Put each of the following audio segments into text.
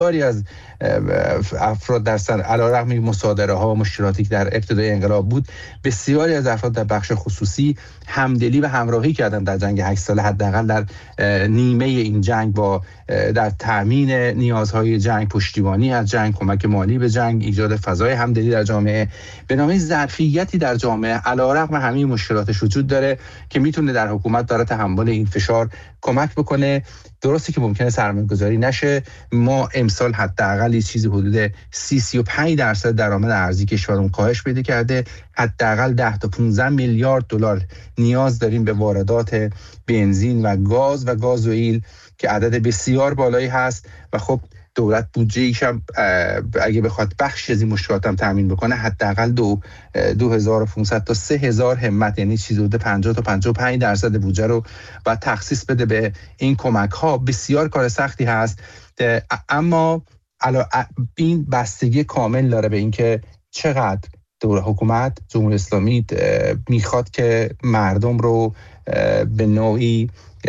بسیاری از افراد در سر علیرغم مصادره ها و مشکلاتی که در ابتدای انقلاب بود، بسیاری از افراد در بخش خصوصی همدلی و همراهی کردن در جنگ 8 ساله، حداقل در نیمه این جنگ، با در تامین نیازهای جنگ، پشتیبانی از جنگ، کمک مالی به جنگ، ایجاد فضای همدلی در جامعه. به نامه ظرفیتی در جامعه علیرغم همین مشکلاتش وجود داره که میتونه در حکومت برای تحمل این فشار کمک بکنه. درسته که ممکنه سرمایه‌گذاری نشه. ما امسال حداقل چیزی حدود 30-35% درآمد ارزی کشورمون کاهش پیدا کرده. حداقل 10 تا 15 میلیارد دلار نیاز داریم به واردات بنزین و گازوئیل که عدد بسیار بالایی هست و خب دولت بودجه‌ایش هم اگه بخواد بخش از این مشکلات هم تامین بکنه حداقل 2500 تا 3000 همت، یعنی چیزی حدود 50 تا 55% بودجه رو باید تخصیص بده به این کمک ها. بسیار کار سختی هست، اما این بستگی کامل داره به اینکه چقدر حکومت جمهوری اسلامی میخواد که مردم رو به نوعی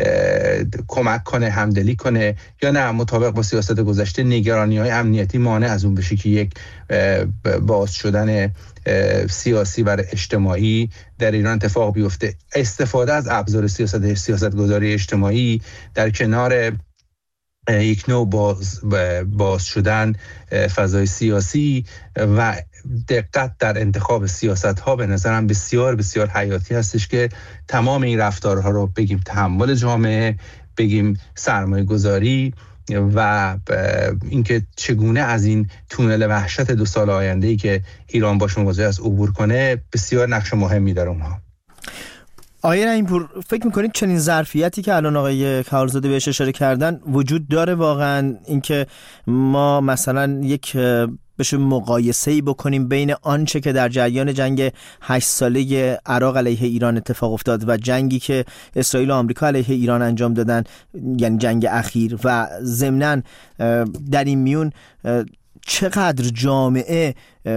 کمک کنه، همدلی کنه، یا نه مطابق با سیاست گذشته نگرانی‌های امنیتی مانع از اون بشه که یک باز شدن سیاسی و اجتماعی در ایران اتفاق بیفته. استفاده از ابزار سیاستگذاری اجتماعی در کنار یک نوع باز شدن فضای سیاسی و دقت در انتخاب سیاست‌ها به نظرم بسیار بسیار حیاتی هستش که تمام این رفتارها رو بگیم تحمل جامعه، بگیم سرمایه گذاری و اینکه چگونه از این تونل وحشت 2 سال آینده‌ای که ایران باش مواجه است عبور کنه، بسیار نقش مهمی داره اونها. آقای رحیم‌پور، فکر می‌کنید چنین ظرفیتی که الان آقای کارزاده بهش اشاره کردن وجود داره واقعا، اینکه ما مثلا یک بشه مقایسه‌ای بکنیم بین آنچه که در جریان جنگ 8 ساله عراق علیه ایران اتفاق افتاد و جنگی که اسرائیل و آمریکا علیه ایران انجام دادن، یعنی جنگ اخیر، و ضمناً در این میون چقدر جامعه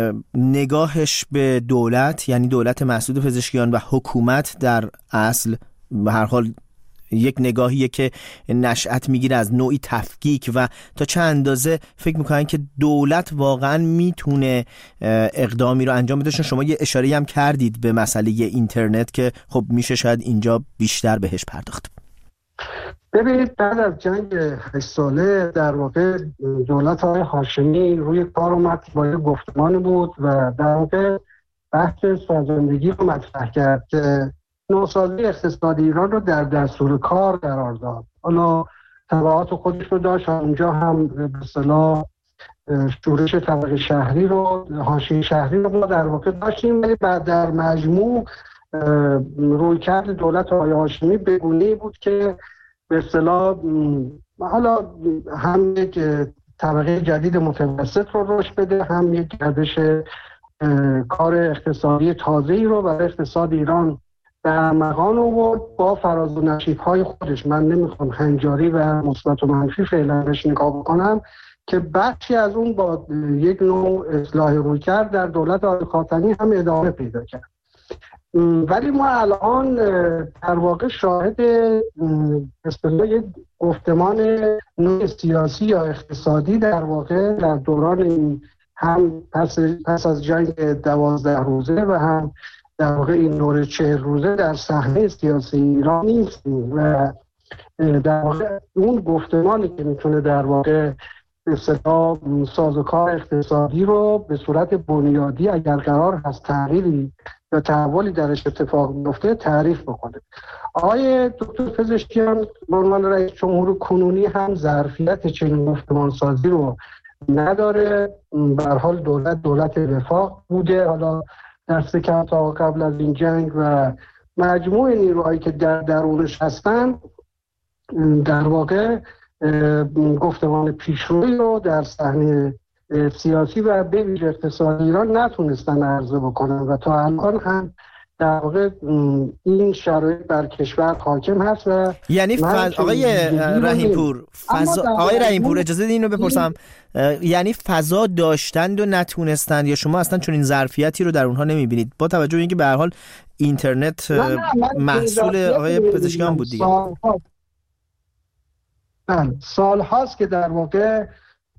نگاهش به دولت، یعنی دولت مسعود پزشکیان و حکومت در اصل به هر حال یک نگاهیه که نشأت میگیره از نوعی تفکیک، و تا چه اندازه فکر میکنن که دولت واقعا میتونه اقدامی رو انجام بده. شما یه اشاره‌ای هم کردید به مسئله اینترنت که خب میشه شاید اینجا بیشتر بهش پرداخت. ببینید، بعد از جنگ 8 ساله در واقع دولت آقای هاشمی روی کار اومد با یه گفتمان بود و در واقع بحث سازندگی رو مطرح کرد که نوسازی اقتصادی ایران رو در دستور کار قرار داد. حالا تبعات خودش رو داشت، اونجا هم به اصطلاح شورش طبقه شهری رو، حاشیه شهری رو ما در واقع داشتیم، ولی بعد در مجموع رویکرد دولت آقای هاشمی به گونه‌ای بود که به اصطلاح حالا هم یک طبقه جدید متوسط رو رشد بده، هم یک گردش کار اقتصادی تازه‌ای رو برای اقتصاد ایران در مقام آورد با فراز و نشیب‌های خودش. من نمیخوام هنجاری و مثبت و منفی فعلا بهش نگاه بکنم که بخشی از اون با یک نوع اصلاح رویکرد در دولت آقای خاتمی هم ادامه پیدا کرد. ولی ما الان در واقع شاهد اصطلاح یک گفتمان نوع سیاسی یا اقتصادی در واقع در دوران این هم پس از جنگ 12 روزه و هم در واقع این نور 40 روزه در صحنه سیاسی ایران نیستیم و در واقع اون گفتمانی که میتونه در واقع اصطلاح سازوکار اقتصادی رو به صورت بنیادی اگر قرار هست تغییری یا تحولی درش اتفاق بیفته تعریف بکنه. آقای دکتر پزشکیان به عنوان رئیس جمهور کنونی هم ظرفیت چنین گفتمان سازی رو نداره. به هر حال دولت وفاق بوده، حالا دست کم تا قبل از این جنگ، و مجموع نیروهایی که در درونش هستن در واقع گفتمان پیشروی رو در صحنه سیاسی و به ویژه اقتصادی ایران نتونستن عرضه بکنن و تا الان هم در واقع این شرایط بر کشور حاکم هست. و یعنی آقای رحیم‌پور اجازه بدید اینو بپرسم، یعنی فضا داشتند و نتونستند، یا شما اصلا چون این ظرفیتی رو در اونها نمیبینید با توجه به اینکه به هر حال اینترنت محصول آقای پزشکیان بود دیگه؟ سال هاست که در واقع